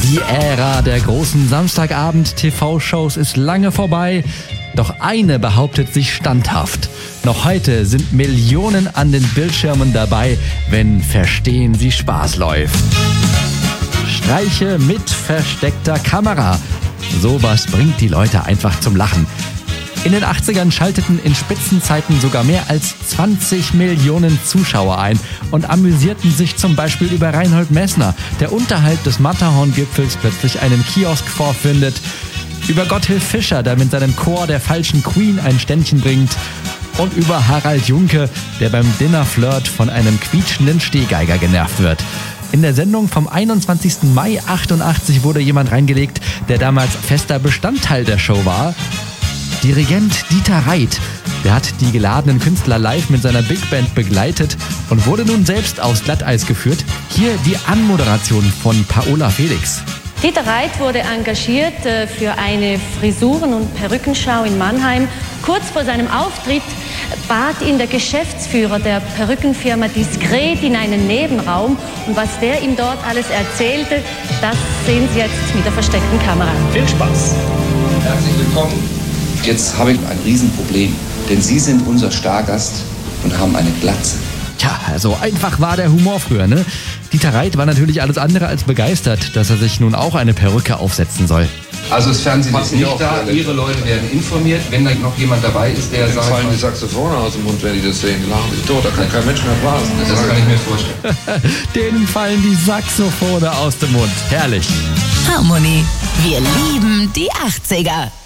Die Ära der großen Samstagabend-TV-Shows ist lange vorbei. Doch eine behauptet sich standhaft. Noch heute sind Millionen an den Bildschirmen dabei, wenn Verstehen Sie Spaß läuft. Streiche mit versteckter Kamera. Sowas bringt die Leute einfach zum Lachen. In den 80ern schalteten in Spitzenzeiten sogar mehr als 20 Millionen Zuschauer ein und amüsierten sich zum Beispiel über Reinhold Messner, der unterhalb des Matterhorn-Gipfels plötzlich einen Kiosk vorfindet, über Gotthilf Fischer, der mit seinem Chor der falschen Queen ein Ständchen bringt, und über Harald Junke, der beim Dinnerflirt von einem quietschenden Stehgeiger genervt wird. In der Sendung vom 21. Mai 88 wurde jemand reingelegt, der damals fester Bestandteil der Show war. Dirigent Dieter Reit, der hat die geladenen Künstler live mit seiner Big Band begleitet und wurde nun selbst aufs Glatteis geführt. Hier die Anmoderation von Paola Felix. Dieter Reit wurde engagiert für eine Frisuren- und Perückenschau in Mannheim. Kurz vor seinem Auftritt bat ihn der Geschäftsführer der Perückenfirma diskret in einen Nebenraum. Und was der ihm dort alles erzählte, das sehen Sie jetzt mit der versteckten Kamera. Viel Spaß! Herzlich willkommen. Jetzt habe ich ein Riesenproblem, denn Sie sind unser Stargast und haben eine Glatze. Tja, so einfach war der Humor früher, ne? Dieter Reit war natürlich alles andere als begeistert, dass er sich nun auch eine Perücke aufsetzen soll. Also das Fernsehen ist nicht da, Ihre Leute werden informiert. Wenn da noch jemand dabei ist, der sagt... fallen die Saxophone aus dem Mund, wenn die das sehen. Die lachen sich tot, da kann kein Mensch mehr blasen. Das kann ich mir vorstellen. Denen fallen die Saxophone aus dem Mund. Herrlich. Harmonie. Wir lieben die 80er.